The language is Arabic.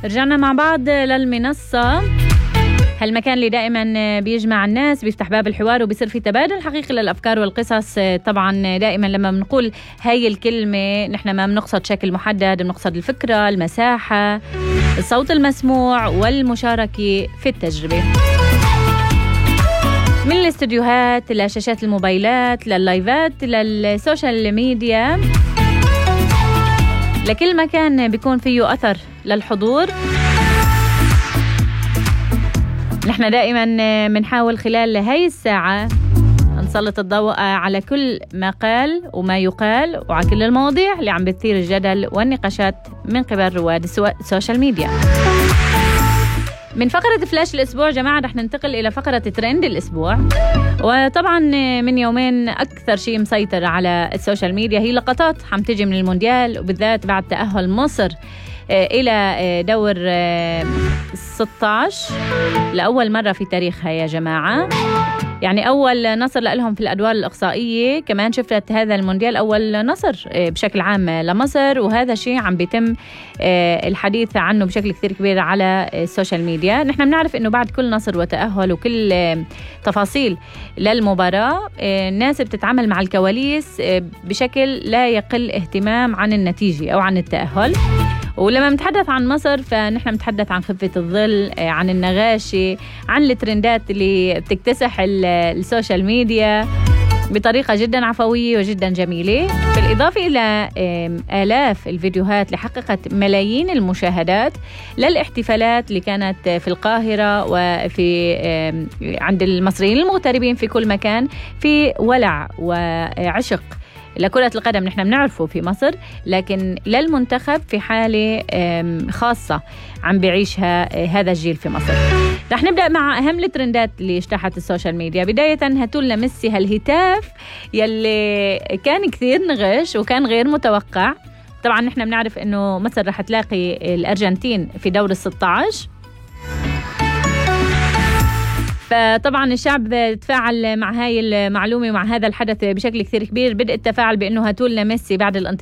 رجعنا مع بعض للمنصة، هالمكان اللي دائما بيجمع الناس، بيفتح باب الحوار وبيصير في تبادل حقيقي للأفكار والقصص. طبعا دائما لما بنقول هاي الكلمة نحن ما بنقصد شكل محدد، بنقصد الفكرة، المساحة، الصوت المسموع والمشاركة في التجربة. من الاستديوهات لشاشات الموبايلات لللايفات للسوشيال ميديا، لكل مكان بيكون فيه أثر للحضور. نحن دائما بنحاول خلال هاي الساعة نسلط الضوء على كل ما قال وما يقال وعلى كل المواضيع اللي عم بتثير الجدل والنقاشات من قبل رواد السوشيال ميديا. من فقرة فلاش الأسبوع جماعة رح ننتقل إلى فقرة ترند الأسبوع. وطبعا من يومين أكثر شيء مسيطر على السوشيال ميديا هي لقطات عم تجي من المونديال، وبالذات بعد تأهل مصر إلى دور 16 لأول مرة في تاريخها يا جماعة. يعني أول نصر لهم في الأدوار الإقصائية. كمان شفت هذا المونديال أول نصر بشكل عام لمصر، وهذا شيء عم بيتم الحديث عنه بشكل كثير كبير على السوشيال ميديا. نحن بنعرف إنه بعد كل نصر وتأهل وكل تفاصيل للمباراة الناس بتتعامل مع الكواليس بشكل لا يقل اهتمام عن النتيجة أو عن التأهل. ولما نتحدث عن مصر فنحن نتحدث عن خفة الظل، عن النغاشة، عن الترندات اللي بتكتسح السوشيال ميديا بطريقة جدا عفوية وجدا جميلة، بالإضافة إلى آلاف الفيديوهات اللي حققت ملايين المشاهدات للاحتفالات اللي كانت في القاهرة وفي عند المصريين المغتربين في كل مكان، في ولع وعشق لكرة القدم نحن بنعرفه في مصر، لكن للمنتخب في حالة خاصة عم بيعيشها هذا الجيل في مصر. رح نبدأ مع أهم الترندات اللي اجتاحت السوشيال ميديا. بداية هاتولنا ميسي هالهتاف يلي كان كثير نغش وكان غير متوقع. طبعا نحن بنعرف إنه مصر رح تلاقي الأرجنتين في دور 16، فطبعا الشعب تفاعل مع هاي المعلومة ومع هذا الحدث بشكل كثير كبير. بدأ التفاعل بأنه هاتولنا ميسي بعد